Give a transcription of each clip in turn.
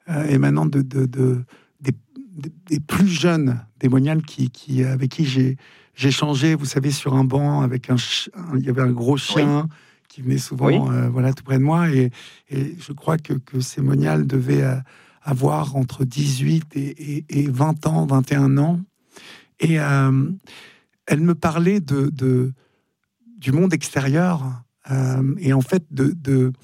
émanant des plus jeunes démoniales avec qui j'ai changé, vous savez, sur un banc, il y avait un gros chien qui venait souvent tout près de moi, et je crois que ces moniales devaient avoir entre 18 et 20 ans, 21 ans, et elle me parlait du monde extérieur, et en fait de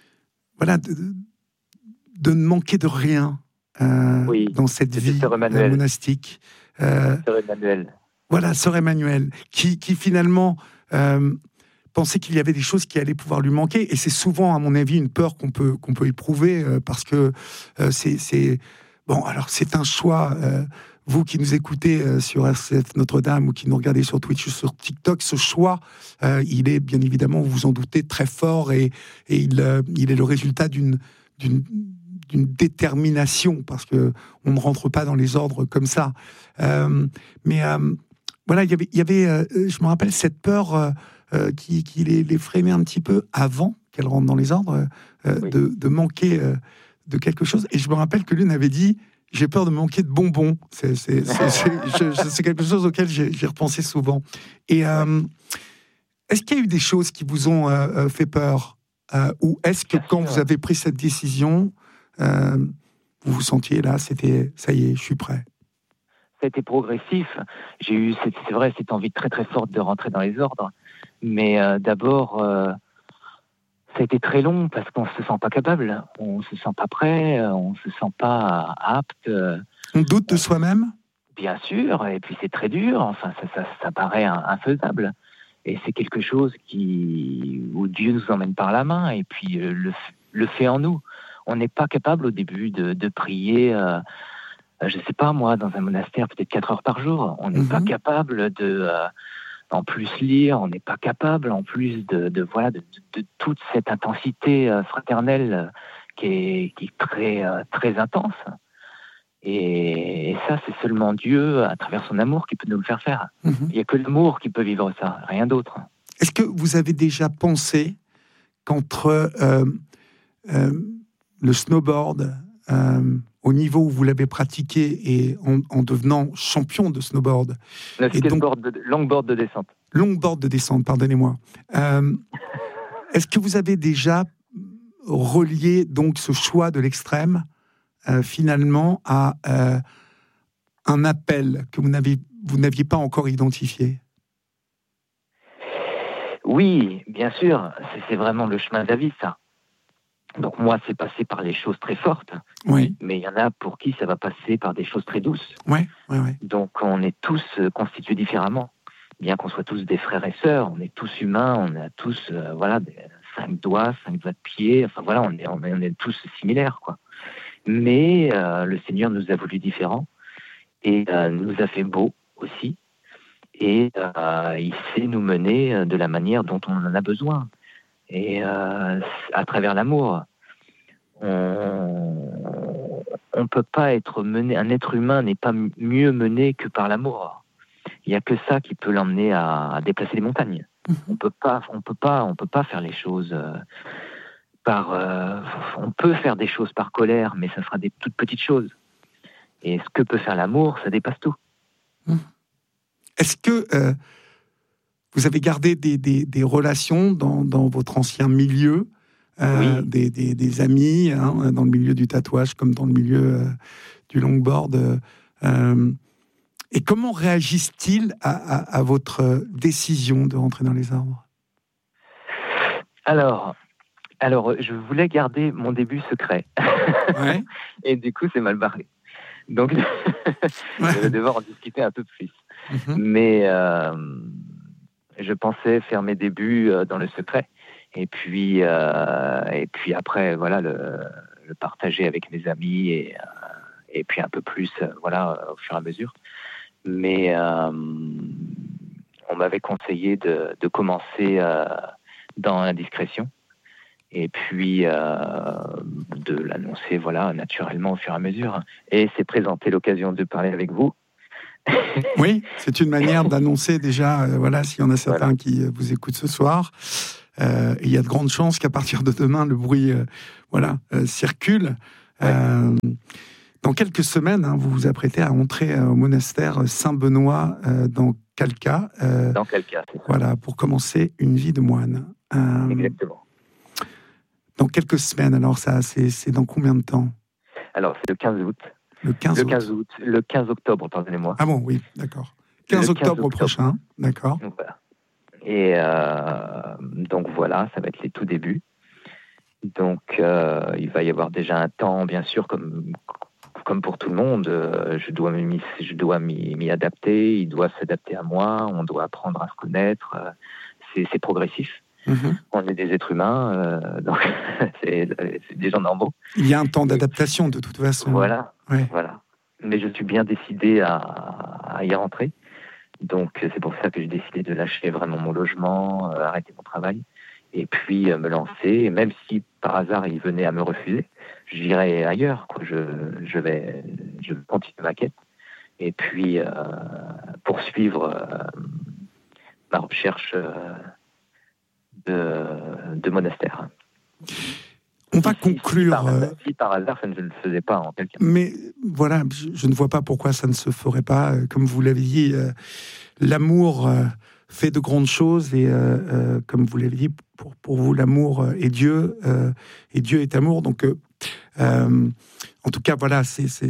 ne manquer de rien dans cette vie monastique. Sœur Emmanuelle. Voilà, Sœur Emmanuelle, qui finalement pensait qu'il y avait des choses qui allaient pouvoir lui manquer, et c'est souvent, à mon avis, une peur qu'on peut éprouver, parce que c'est un choix. Vous qui nous écoutez sur RCF Notre-Dame, ou qui nous regardez sur Twitch ou sur TikTok, ce choix, il est bien évidemment, vous vous en doutez, très fort, et il est le résultat d'une détermination, parce que on ne rentre pas dans les ordres comme ça. Voilà, il y avait je me rappelle, cette peur qui les freinait un petit peu avant qu'elle rentre dans les ordres, de manquer de quelque chose. Et je me rappelle que l'une avait dit: j'ai peur de manquer de bonbons. C'est quelque chose auquel j'ai repensé souvent. Et est-ce qu'il y a eu des choses qui vous ont fait peur, ou est-ce que quand vous avez pris cette décision, vous vous sentiez là, c'était ça y est, je suis prêt? Ça a été progressif. J'ai eu, c'est vrai, cette envie très très forte de rentrer dans les ordres. Mais d'abord, ça a été très long, parce qu'on se sent pas capable, on se sent pas prêt, on se sent pas apte. On doute de soi-même? Bien sûr, et puis c'est très dur. Enfin, ça paraît infaisable. Et c'est quelque chose où Dieu nous emmène par la main, et puis le fait en nous. On n'est pas capable au début de prier, je sais pas moi, dans un monastère, peut-être 4 heures par jour. On n'est pas capable en plus lire, on n'est pas capable en plus de toute cette intensité fraternelle qui est très, très intense. Et ça, c'est seulement Dieu, à travers son amour, qui peut nous le faire. Il n'y a que l'amour qui peut vivre ça, rien d'autre. Est-ce que vous avez déjà pensé qu'entre le snowboard, au niveau où vous l'avez pratiqué, et en devenant champion de snowboard... Le skateboard, longboard de descente. Longboard de descente, pardonnez-moi. Est-ce que vous avez déjà relié donc ce choix de l'extrême finalement à un appel que vous n'aviez pas encore identifié? Oui, bien sûr, c'est vraiment le chemin de la vie, ça. Donc moi, c'est passé par les choses très fortes, oui. Mais il y en a pour qui ça va passer par des choses très douces. Ouais. Donc on est tous constitués différemment. Bien qu'on soit tous des frères et sœurs, on est tous humains, on a tous 5 doigts, 5 doigts de pied, enfin voilà, on est tous similaires, quoi. Mais le Seigneur nous a voulu différents, et nous a fait beaux aussi, et il sait nous mener de la manière dont on en a besoin, et à travers l'amour. On peut pas être mené, un être humain n'est pas mieux mené que par l'amour. Il y a que ça qui peut l'emmener à déplacer les montagnes. On peut pas faire les choses on peut faire des choses par colère, mais ça sera des toutes petites choses. Et ce que peut faire l'amour, ça dépasse tout. Est-ce que vous avez gardé des relations dans votre ancien milieu, oui. des amis, dans le milieu du tatouage comme dans le milieu du longboard, et comment réagissent-ils à votre décision de rentrer dans les arbres? Alors, je voulais garder mon début secret. Ouais. Et du coup, c'est mal barré. Donc, je vais devoir en discuter un peu plus. Mais je pensais faire mes débuts dans le secret. Et puis après, voilà, le partager avec mes amis, et puis un peu plus, au fur et à mesure. Mais on m'avait conseillé de commencer dans la discrétion, et puis de l'annoncer, naturellement au fur et à mesure. Et s'est présentée l'occasion de parler avec vous. Oui, c'est une manière d'annoncer déjà, s'il y en a certains qui vous écoutent ce soir. Il y a de grandes chances qu'à partir de demain, le bruit circule. Dans quelques semaines, vous vous apprêtez à entrer au monastère Saint-Benoît dans Kalka. Dans quel cas, c'est ça. Voilà, pour commencer une vie de moine. Exactement. Dans quelques semaines, alors ça, c'est dans combien de temps? Alors, c'est le 15 août. Le 15 août. Le 15 octobre, pardonnez-moi. Ah bon, oui, d'accord. 15 octobre prochain, d'accord. Donc, voilà. Et donc voilà, ça va être les tout débuts. Donc il va y avoir déjà un temps, bien sûr, comme pour tout le monde. Je dois m'y adapter, il doit s'adapter à moi, on doit apprendre à se connaître. C'est progressif. Mm-hmm. On est des êtres humains, donc c'est des gens normaux. Il y a un temps d'adaptation de toute façon. Voilà, ouais. Voilà. Mais je suis bien décidé à y rentrer. Donc c'est pour ça que j'ai décidé de lâcher vraiment mon logement, arrêter mon travail, et puis me lancer. Et même si par hasard il venait à me refuser, j'irai ailleurs, quoi. Je vais continuer ma quête, et puis poursuivre ma recherche de monastère. On va conclure. Si par hasard ça ne le faisait pas en quelqu'un. Mais voilà, je ne vois pas pourquoi ça ne se ferait pas. Comme vous l'avez dit, l'amour fait de grandes choses, et comme vous l'avez dit, pour vous, l'amour est Dieu, et Dieu est amour. Donc, en tout cas, voilà,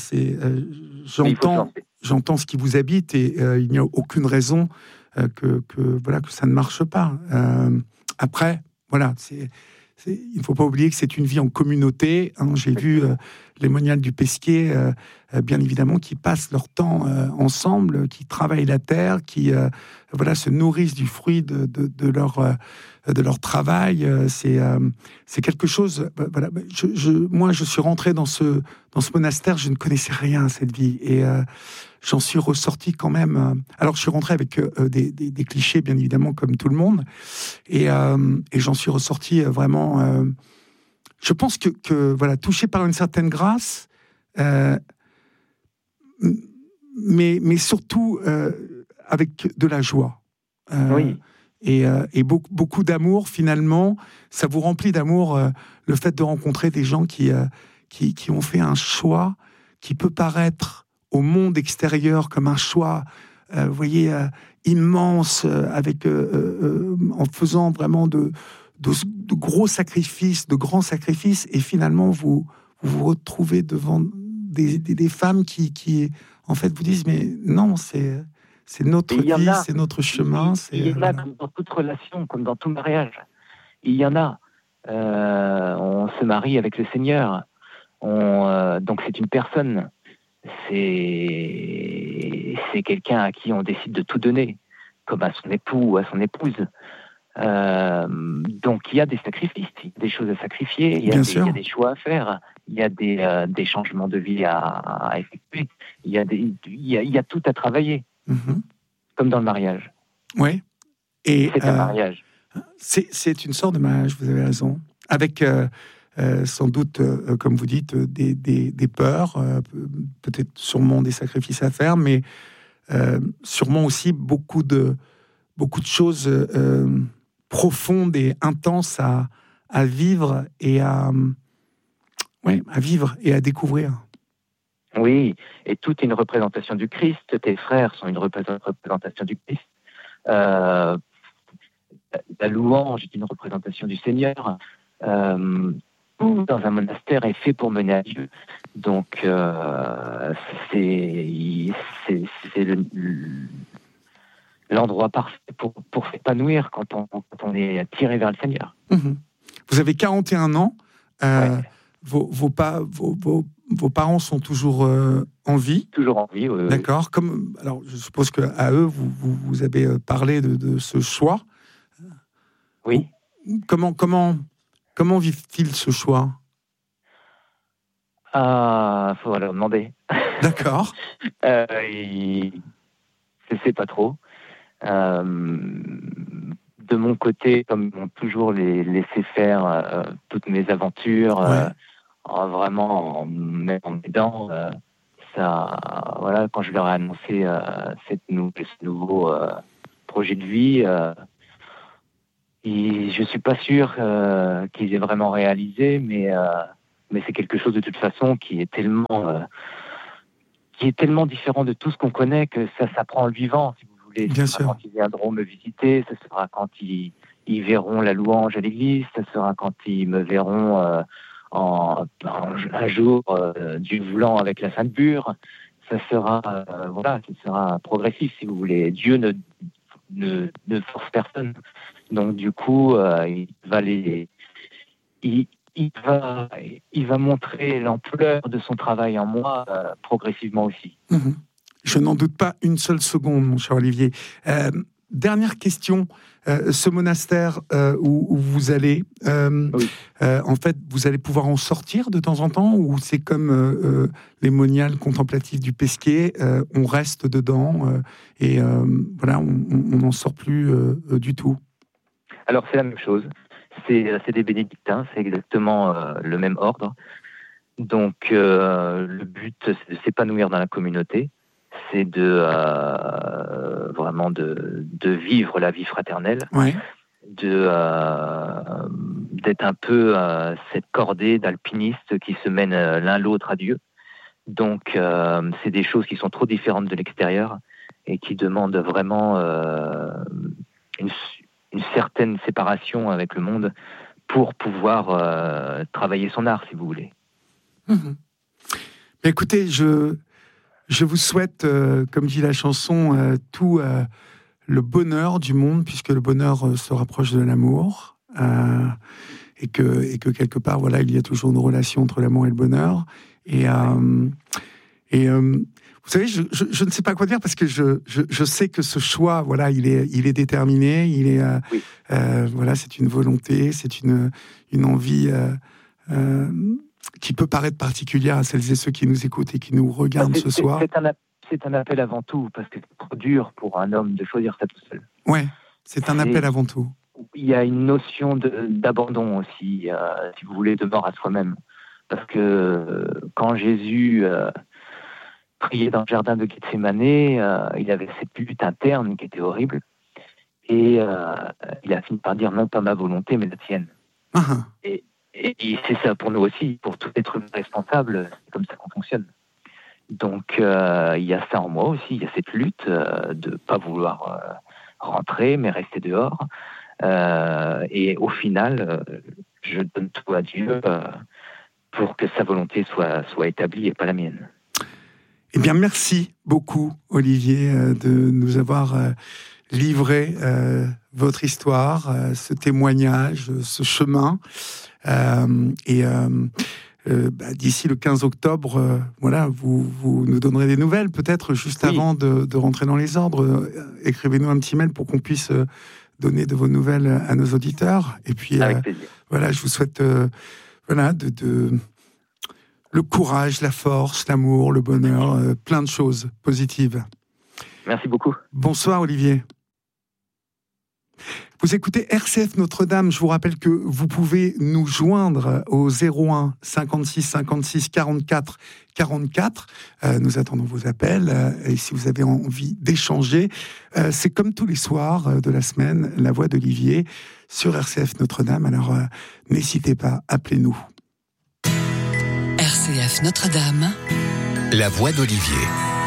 j'entends ce qui vous habite, et il n'y a aucune raison que ça ne marche pas. Après, voilà, il ne faut pas oublier que c'est une vie en communauté. J'ai vu les moniales du Pesquier, bien évidemment, qui passent leur temps ensemble, qui travaillent la terre, qui se nourrissent du fruit de leur travail. C'est quelque chose. Moi, je suis rentré dans ce monastère, je ne connaissais rien à cette vie, et j'en suis ressorti quand même. Alors, je suis rentré avec des clichés, bien évidemment, comme tout le monde, et j'en suis ressorti vraiment. Je pense que touché par une certaine grâce, mais surtout avec de la joie. Oui. Et beaucoup d'amour, finalement. Ça vous remplit d'amour, le fait de rencontrer des gens qui ont fait un choix qui peut paraître au monde extérieur comme un choix, vous voyez, immense, en faisant vraiment de gros sacrifices, de grands sacrifices, et finalement vous retrouvez devant des femmes qui en fait vous disent, mais non, c'est notre vie, c'est notre chemin. Il y en a comme dans toute relation, comme dans tout mariage. Il y en a. On se marie avec le Seigneur. Donc c'est une personne. C'est quelqu'un à qui on décide de tout donner, comme à son époux ou à son épouse. Donc il y a des sacrifices, il y a des choses à sacrifier, il y a des choix à faire, il y a des changements de vie à effectuer, il y a tout à travailler, comme dans le mariage. Oui. Et c'est un mariage. C'est une sorte de mariage, vous avez raison, avec sans doute, comme vous dites, des peurs, peut-être sûrement des sacrifices à faire, mais sûrement aussi beaucoup de choses profondes et intenses à vivre et à vivre et à découvrir. Oui, et tout est une représentation du Christ. Tes frères sont une représentation du Christ. La louange est une représentation du Seigneur. Tout dans un monastère est fait pour mener à Dieu. Donc, c'est l'endroit parfait pour s'épanouir quand on est tiré vers le Seigneur. Vous avez 41 ans. Ouais. Vos parents sont toujours en vie. Toujours en vie, oui. D'accord. Alors, je suppose qu'à eux, vous avez parlé de ce choix. Oui. Comment vivent-ils ce choix? Faut leur demander. D'accord. Je sais pas trop. De mon côté, comme ils m'ont toujours laissé faire toutes mes aventures, vraiment en m'aidant, quand je leur ai annoncé ce nouveau projet de vie, je suis pas sûr qu'ils aient vraiment réalisé, mais c'est quelque chose de toute façon qui est tellement qui est tellement différent de tout ce qu'on connaît que ça s'apprend en le vivant, si vous voulez. Bien ça sera sûr. quand ils viendront me visiter, ça sera quand ils verront la louange à l'église, ça sera quand ils me verront un jour, Dieu voulant, avec la Sainte Bure. Ça sera, ça sera progressif, si vous voulez. Dieu ne force personne. Donc, du coup, il va montrer l'ampleur de son travail en moi progressivement aussi. Mmh. Je n'en doute pas une seule seconde, mon cher Olivier. Dernière question. Ce monastère où vous allez, Oui. en fait, vous allez pouvoir en sortir de temps en temps, ou c'est comme les moniales contemplatives du Pesquet, on reste dedans et voilà, on n'en sort plus du tout? Alors, c'est la même chose. C'est des bénédictins, c'est exactement le même ordre. Donc, le but, c'est de s'épanouir dans la communauté, c'est vraiment de vivre la vie fraternelle, Ouais. d'être un peu cette cordée d'alpinistes qui se mènent l'un l'autre à Dieu. Donc, c'est des choses qui sont trop différentes de l'extérieur et qui demandent vraiment une certaine séparation avec le monde pour pouvoir travailler son art, si vous voulez. Mmh. Écoutez, je vous souhaite, comme dit la chanson, tout le bonheur du monde, puisque le bonheur se rapproche de l'amour, et que quelque part, voilà, il y a toujours une relation entre l'amour et le bonheur. Et vous savez, je ne sais pas quoi dire, parce que je sais que ce choix, voilà, il est déterminé, Oui. Voilà, c'est une volonté, c'est une envie qui peut paraître particulière à celles et ceux qui nous écoutent et qui nous regardent ce soir. C'est un appel avant tout, parce que c'est trop dur pour un homme de choisir ça tout seul. Ouais, c'est un appel avant tout. Il y a une notion d'abandon aussi, si vous voulez, de mort à soi-même. Parce que quand Jésus priait dans le jardin de Gethsémane, il avait cette lutte interne qui était horrible. Et il a fini par dire non pas ma volonté, mais la tienne. Ah. Et c'est ça pour nous aussi, pour tout être responsable, c'est comme ça qu'on fonctionne. Donc il y a ça en moi aussi, il y a cette lutte de ne pas vouloir rentrer, mais rester dehors. Et au final, je donne tout à Dieu pour que sa volonté soit établie et pas la mienne. Eh bien, merci beaucoup, Olivier, de nous avoir livré votre histoire, ce témoignage, ce chemin. D'ici le 15 octobre, voilà, vous nous donnerez des nouvelles, peut-être juste avant de rentrer dans les ordres. Écrivez-nous un petit mail pour qu'on puisse donner de vos nouvelles à nos auditeurs. Et puis, avec plaisir. Voilà, je vous souhaite le courage, la force, l'amour, le bonheur, plein de choses positives. Merci beaucoup. Bonsoir, Olivier. Vous écoutez RCF Notre-Dame. Je vous rappelle que vous pouvez nous joindre au 01 56 56 44 44. Nous attendons vos appels. Et si vous avez envie d'échanger, c'est comme tous les soirs de la semaine, la voix d'Olivier sur RCF Notre-Dame. Alors, n'hésitez pas, appelez-nous. RCF Notre-Dame, la voix d'Olivier.